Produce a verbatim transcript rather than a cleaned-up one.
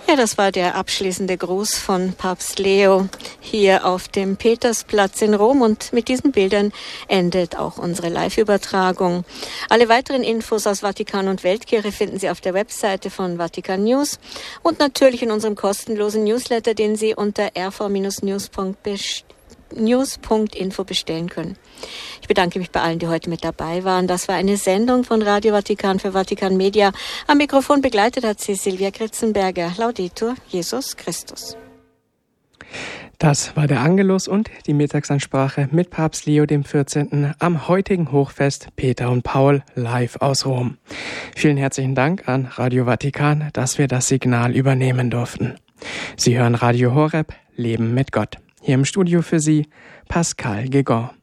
Ja, das war der abschließende Gruß von Papst Leo hier auf dem Petersplatz in Rom, und mit diesen Bildern endet auch unsere Live-Übertragung. Alle weiteren Infos aus Vatikan und Weltkirche finden Sie auf der Webseite von Vatikan News und natürlich in unserem kostenlosen Newsletter, den Sie unter r v news punkt info bestellen können. Ich bedanke mich bei allen, die heute mit dabei waren. Das war eine Sendung von Radio Vatikan für Vatikan Media. Am Mikrofon begleitet hat sie Silvia Kritzenberger. Laudetur Jesus Christus. Das war der Angelus und die Mittagsansprache mit Papst Leo dem vierzehnten am heutigen Hochfest Peter und Paul live aus Rom. Vielen herzlichen Dank an Radio Vatikan, dass wir das Signal übernehmen durften. Sie hören Radio Horeb, Leben mit Gott. Hier im Studio für Sie Pascal Gegon.